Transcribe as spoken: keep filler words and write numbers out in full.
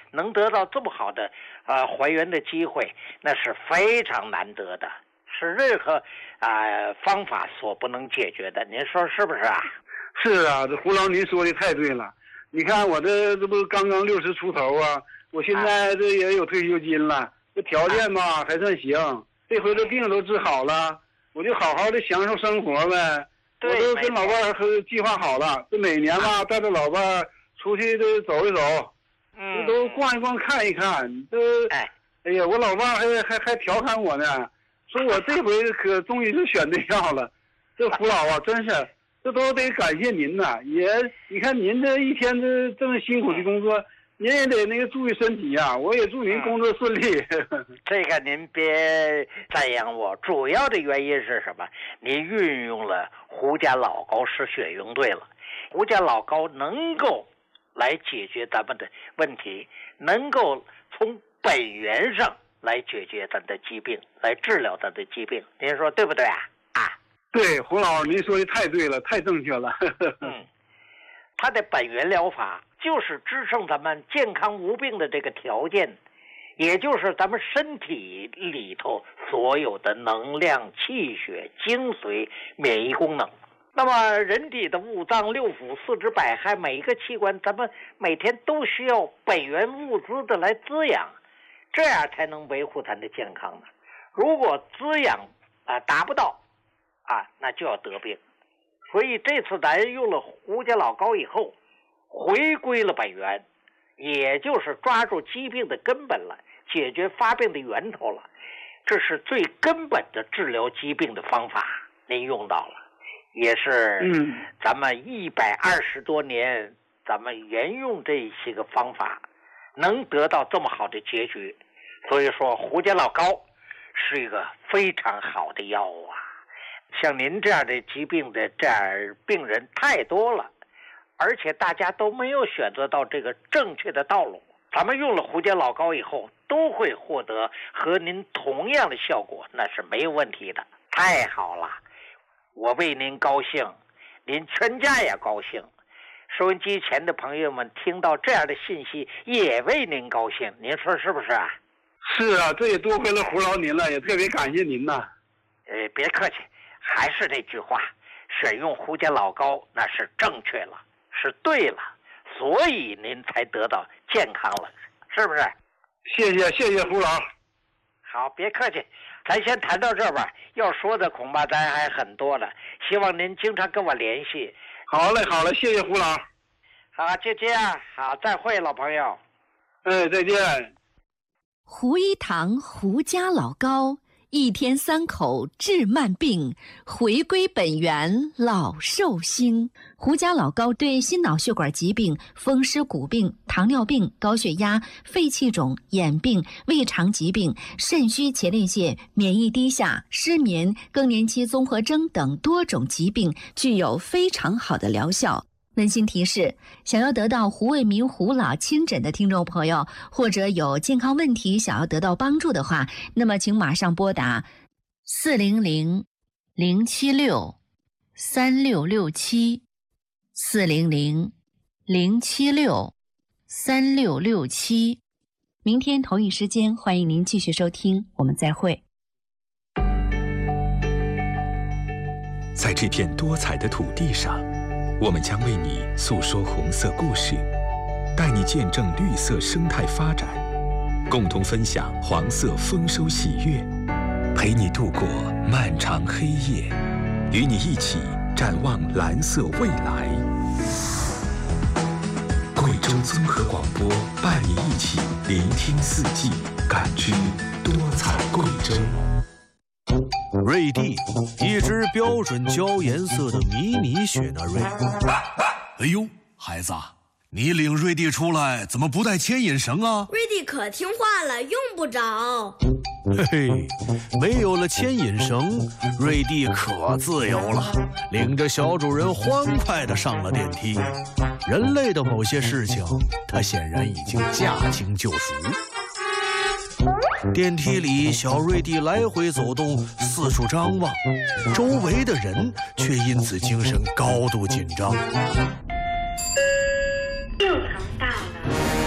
能得到这么好的呃还原的机会，那是非常难得的，是任何啊、呃、方法所不能解决的。您说是不是啊？ 是啊，这胡老您说的太对了。你看我这这不刚刚六十出头啊，我现在这也有退休金了，这条件吧还算行。这回这病都治好了，我就好好的享受生活呗。我都跟老伴儿和计划好了，这每年吧带着老伴儿出去都走一走，嗯，都逛一逛看一看。都哎，哎呀，我老伴儿还还还调侃我呢，说我这回可终于是选对象了。这胡老啊，真是。这都得感谢您呐，也你看您这一天这这么辛苦的工作，您也得那个注意身体呀、啊。我也祝您工作顺利。 这个您别赞扬我，主要的原因是什么？您运用了胡家老高失血用对了，胡家老高能够来解决咱们的问题，能够从本源上来解决咱的疾病，来治疗咱的疾病。您说对不对啊？啊。 对，胡老师您说的太对了，太正确了。 嗯，它的本源疗法就是支撑咱们健康无病的这个条件，也就是咱们身体里头所有的能量、气血、精髓、免疫功能。那么人体的五脏六腑、四肢百骸，每一个器官，咱们每天都需要本源物资的来滋养，这样才能维护咱的健康呢。如果滋养啊、呃、达不到。啊，那就要得病，所以这次咱用了胡家老高以后，回归了本源，也就是抓住疾病的根本了，解决发病的源头了，这是最根本的治疗疾病的方法，您用到了，也是咱们一百二十多年咱们沿用这些个方法，能得到这么好的结局，所以说胡家老高是一个非常好的药物啊。像您这样的疾病的这样病人太多了，而且大家都没有选择到这个正确的道路。咱们用了胡家老高以后，都会获得和您同样的效果，那是没有问题的。太好了，我为您高兴，您全家也高兴。收音机前的朋友们听到这样的信息，也为您高兴。您说是不是啊？ 是啊，这也多亏了胡老您了，也特别感谢您呐。 呃，别客气。还是那句话，选用胡家老高那是正确了，是对了，所以您才得到健康了，是不是？ 谢谢谢谢胡老。 好，别客气，咱先谈到这儿吧。要说的恐怕咱还很多了，希望您经常跟我联系。 好嘞好嘞，谢谢胡老。 好，就这样，好，再会，老朋友。 哎，再见。 胡一堂胡家老高。一天三口治慢病，回归本源老寿星。胡家老高对心脑血管疾病、风湿骨病、糖尿病、高血压、肺气肿、眼病、胃肠疾病、肾虚前列腺、免疫低下、失眠、更年期综合征等多种疾病具有非常好的疗效。温馨提示：想要得到胡卫民胡老亲诊的听众朋友，或者有健康问题想要得到帮助的话，那么请马上拨打四零零零七六三六六七四零零零七六三六六七。明天同一时间，欢迎您继续收听，我们再会。 在这片多彩的土地上，我们将为你诉说红色故事，带你见证绿色生态发展，共同分享黄色丰收喜悦，陪你度过漫长黑夜，与你一起展望蓝色未来。贵州综合广播伴你一起聆听四季，感知多彩贵州。 瑞蒂，一只标准焦颜色的迷你雪纳瑞。 哎呦，孩子，你领瑞蒂出来怎么不带牵引绳啊？ 瑞蒂可听话了，用不着。 嘿嘿，没有了牵引绳，瑞蒂可自由了，领着小主人欢快地上了电梯。人类的某些事情，他显然已经驾轻就熟。电梯里，小瑞蒂来回走动，四处张望，周围的人却因此精神高度紧张。